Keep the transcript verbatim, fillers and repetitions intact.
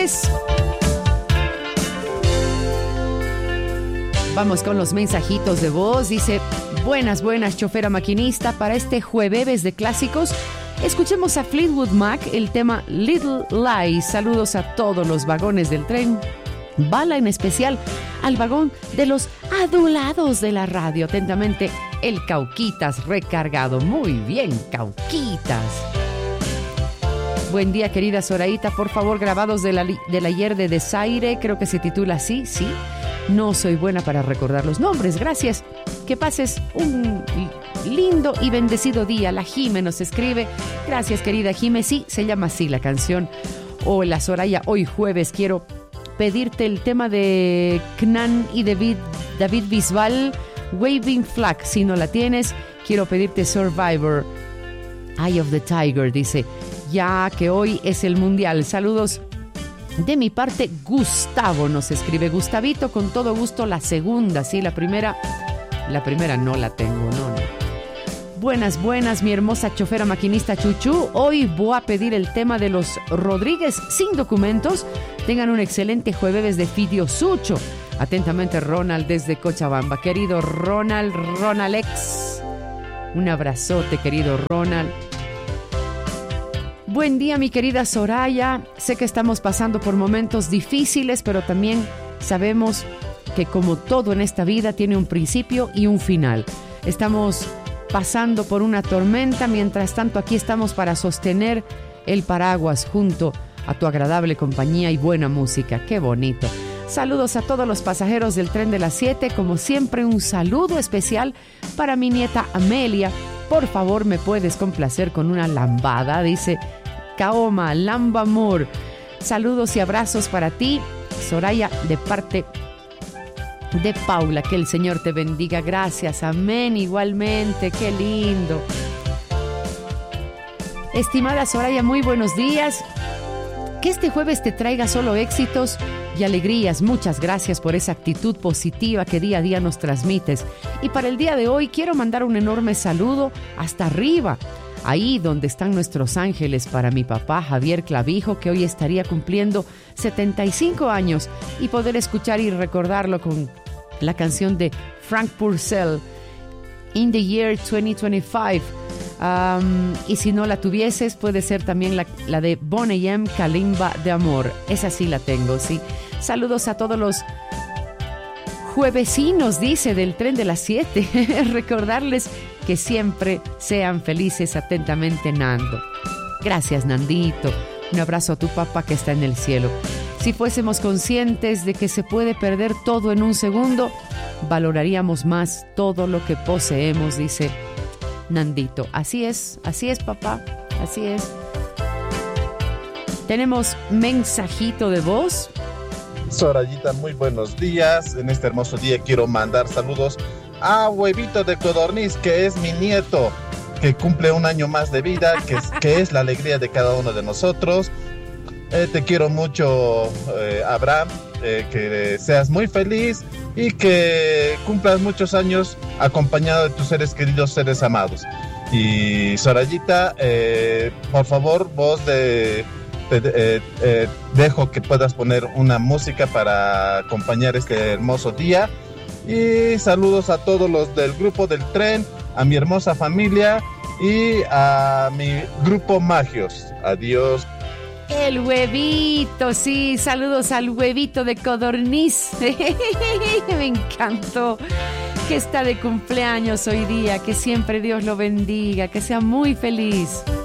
jueves. Vamos con los mensajitos de voz. Dice, buenas, buenas, chofera maquinista. Para este jueves de clásicos, escuchemos a Fleetwood Mac, el tema Little Lies. Saludos a todos los vagones del tren. Bala en especial al vagón de los adulados de la radio. Atentamente, el Cauquitas recargado. Muy bien, Cauquitas. Buen día, querida Zoraita. Por favor, grabados del, del ayer de Desaire. Creo que se titula así, sí. No soy buena para recordar los nombres. Gracias. Que pases un lindo y bendecido día. La Jime nos escribe. Gracias, querida Jime. Sí, se llama así la canción. Hola, Soraya. Hoy jueves quiero pedirte el tema de Knan y David, David Bisbal, Waving Flag. Si no la tienes, quiero pedirte Survivor, Eye of the Tiger. Dice, ya que hoy es el mundial. Saludos. De mi parte, Gustavo nos escribe. Gustavito, con todo gusto, la segunda, sí, la primera, la primera no la tengo, no, no. Buenas, buenas, mi hermosa chofera maquinista Chuchu. Hoy voy a pedir el tema de los Rodríguez sin documentos. Tengan un excelente jueves de Fidio Sucho. Atentamente, Ronald desde Cochabamba. Querido Ronald, Ronalex. Un abrazote, querido Ronald. Buen día, mi querida Soraya. Sé que estamos pasando por momentos difíciles, pero también sabemos que como todo en esta vida tiene un principio y un final. Estamos pasando por una tormenta, mientras tanto aquí estamos para sostener el paraguas junto a tu agradable compañía y buena música. ¡Qué bonito! Saludos a todos los pasajeros del tren de las siete. Como siempre, un saludo especial para mi nieta Amelia. Por favor, ¿me puedes complacer con una lambada? Dice Kaoma, Lamba Amor. Saludos y abrazos para ti, Soraya, de parte de Paula. Que el Señor te bendiga. Gracias, amén. Igualmente, qué lindo. Estimada Soraya, muy buenos días. Que este jueves te traiga solo éxitos y alegrías. Muchas gracias por esa actitud positiva que día a día nos transmites. Y para el día de hoy quiero mandar un enorme saludo hasta arriba, ahí donde están nuestros ángeles, para mi papá Javier Clavijo, que hoy estaría cumpliendo setenta y cinco años, y poder escuchar y recordarlo con la canción de Frank Purcell, In the Year twenty twenty-five. Um, y si no la tuvieses, puede ser también la, la de Boney M. Kalimba de Amor. Esa sí la tengo, sí. Saludos a todos los juevesinos, dice, del tren de las siete. Recordarles que siempre sean felices. Atentamente, Nando. Gracias, Nandito. Un abrazo a tu papá que está en el cielo. Si fuésemos conscientes de que se puede perder todo en un segundo, valoraríamos más todo lo que poseemos, dice Nandito. Así es, así es, papá, así es. Tenemos mensajito de voz. Sorayita, muy buenos días. En este hermoso día quiero mandar saludos a Huevito de Codorniz, que es mi nieto, que cumple un año más de vida, que es, que es la alegría de cada uno de nosotros. Eh, te quiero mucho, eh, Abraham, eh, que seas muy feliz y que cumplas muchos años acompañado de tus seres queridos, seres amados. Y Sorayita, eh, por favor, vos de, te eh, eh, dejo que puedas poner una música para acompañar este hermoso día. Y saludos a todos los del grupo del tren, a mi hermosa familia y a mi grupo Magios. Adiós. El huevito, sí, saludos al huevito de Codorniz. Me encantó que está de cumpleaños hoy día, que siempre Dios lo bendiga, que sea muy feliz.